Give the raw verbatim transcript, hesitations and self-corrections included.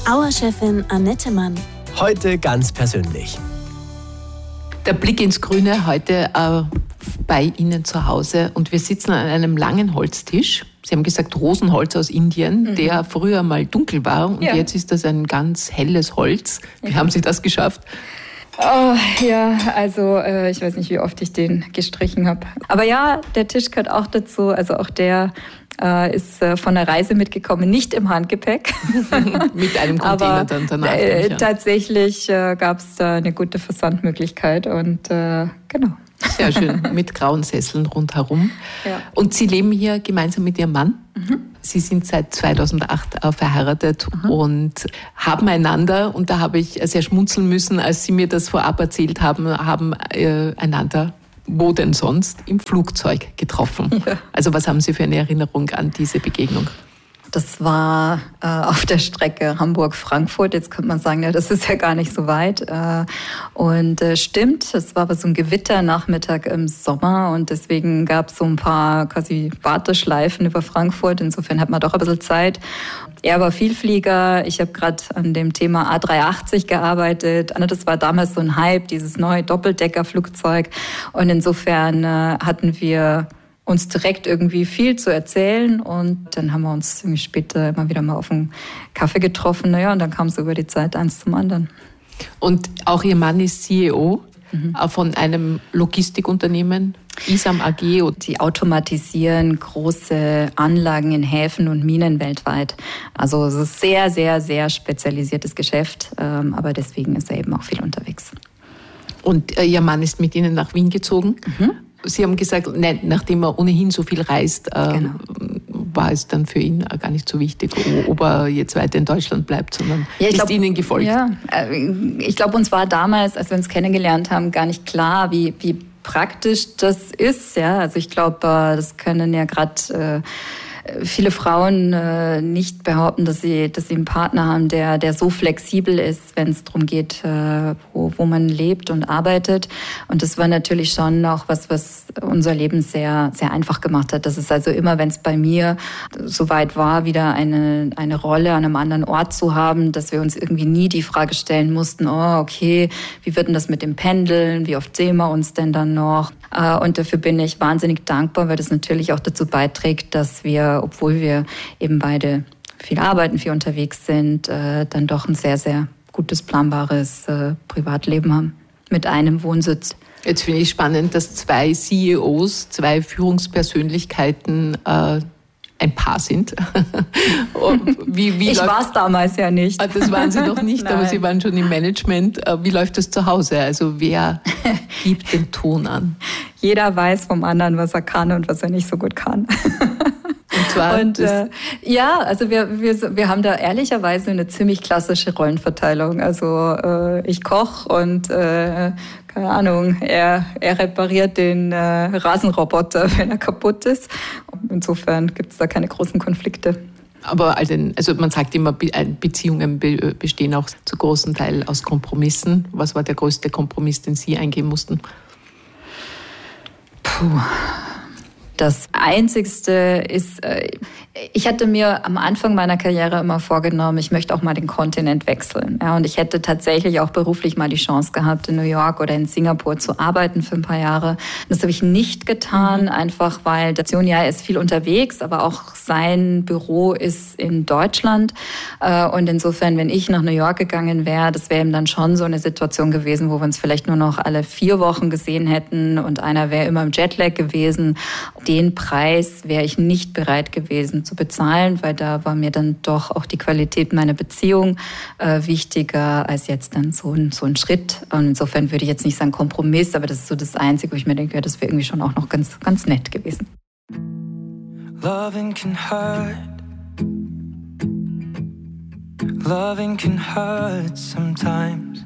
Auer-Chefin Annette Mann. Heute ganz persönlich. Der Blick ins Grüne heute äh, bei Ihnen zu Hause und wir sitzen an einem langen Holztisch. Sie haben gesagt Rosenholz aus Indien, mhm. der früher mal dunkel war und ja. jetzt ist das ein ganz helles Holz. Wie ja. haben Sie das geschafft? Oh, ja, also äh, ich weiß nicht, wie oft ich den gestrichen habe. Aber ja, der Tisch gehört auch dazu. Also auch der äh, ist äh, von der Reise mitgekommen, nicht im Handgepäck. Mit einem Container Aber, dann danach. Äh, tatsächlich äh, gab es da eine gute Versandmöglichkeit und äh, genau. Sehr schön, mit grauen Sesseln rundherum. Ja. Und Sie leben hier gemeinsam mit Ihrem Mann. Mhm. Sie sind seit zweitausendacht verheiratet mhm. und haben einander, und da habe ich sehr schmunzeln müssen, als Sie mir das vorab erzählt haben, haben äh, einander, wo denn sonst, im Flugzeug getroffen. Ja. Also was haben Sie für eine Erinnerung an diese Begegnung? Das war äh, auf der Strecke Hamburg-Frankfurt. Jetzt könnte man sagen, ja, das ist ja gar nicht so weit. Äh, und äh, stimmt, es war aber so ein Gewitternachmittag im Sommer und deswegen gab es so ein paar quasi Warteschleifen über Frankfurt. Insofern hat man doch ein bisschen Zeit. Er war Vielflieger. Ich habe gerade an dem Thema A drei achtzig gearbeitet. Das war damals so ein Hype, dieses neue Doppeldeckerflugzeug. Und insofern äh, hatten wir uns direkt irgendwie viel zu erzählen und dann haben wir uns irgendwie später immer wieder mal auf einen Kaffee getroffen. Naja, und dann kam es über die Zeit eins zum anderen. Und auch Ihr Mann ist C E O mhm. von einem Logistikunternehmen, Isam A G. Die automatisieren große Anlagen in Häfen und Minen weltweit. Also es ist sehr, sehr, sehr spezialisiertes Geschäft, aber deswegen ist er eben auch viel unterwegs. Und Ihr Mann ist mit Ihnen nach Wien gezogen? Mhm. Sie haben gesagt, nein, nachdem er ohnehin so viel reist, äh, genau. war es dann für ihn gar nicht so wichtig, ob er jetzt weiter in Deutschland bleibt, sondern ja, ist glaub, Ihnen gefolgt. Ja, ich glaube, uns war damals, als wir uns kennengelernt haben, gar nicht klar, wie, wie praktisch das ist. Ja, also ich glaube, das können ja gerade viele Frauen äh, nicht behaupten, dass sie, dass sie einen Partner haben, der, der so flexibel ist, wenn es darum geht, äh, wo, wo man lebt und arbeitet. Und das war natürlich schon auch was, was unser Leben sehr, sehr einfach gemacht hat. Das ist also immer, wenn es bei mir soweit war, wieder eine, eine Rolle an einem anderen Ort zu haben, dass wir uns irgendwie nie die Frage stellen mussten, oh, okay, wie wird denn das mit dem Pendeln? Wie oft sehen wir uns denn dann noch? Äh, und dafür bin ich wahnsinnig dankbar, weil das natürlich auch dazu beiträgt, dass wir, obwohl wir eben beide viel arbeiten, viel unterwegs sind, äh, dann doch ein sehr, sehr gutes, planbares äh, Privatleben haben mit einem Wohnsitz. Jetzt finde ich spannend, dass zwei C E Os, zwei Führungspersönlichkeiten äh, ein Paar sind. wie, wie ich war es damals ja nicht. Das waren Sie noch nicht, aber Sie waren schon im Management. Wie läuft das zu Hause? Also wer gibt den Ton an? Jeder weiß vom anderen, was er kann und was er nicht so gut kann. Und zwar und, äh, ja, also wir, wir, wir haben da ehrlicherweise eine ziemlich klassische Rollenverteilung. Also äh, ich koche und äh, keine Ahnung, er, er repariert den äh, Rasenroboter, wenn er kaputt ist. Insofern gibt es da keine großen Konflikte. Aber also man sagt immer, Beziehungen bestehen auch zu großen Teil aus Kompromissen. Was war der größte Kompromiss, den Sie eingehen mussten? Puh. Das Einzigste ist, ich hatte mir am Anfang meiner Karriere immer vorgenommen, ich möchte auch mal den Kontinent wechseln. Ja, und ich hätte tatsächlich auch beruflich mal die Chance gehabt, in New York oder in Singapur zu arbeiten für ein paar Jahre. Das habe ich nicht getan, mhm. einfach weil der ja, er ist viel unterwegs, aber auch sein Büro ist in Deutschland. Und insofern, wenn ich nach New York gegangen wäre, das wäre eben dann schon so eine Situation gewesen, wo wir uns vielleicht nur noch alle vier Wochen gesehen hätten und einer wäre immer im Jetlag gewesen. Den Preis wäre ich nicht bereit gewesen zu bezahlen, weil da war mir dann doch auch die Qualität meiner Beziehung äh, wichtiger als jetzt dann so ein, so ein Schritt. Und insofern würde ich jetzt nicht sagen Kompromiss, aber das ist so das Einzige, wo ich mir denke, das wäre irgendwie schon auch noch ganz, ganz nett gewesen. Loving can hurt. Loving can hurt sometimes.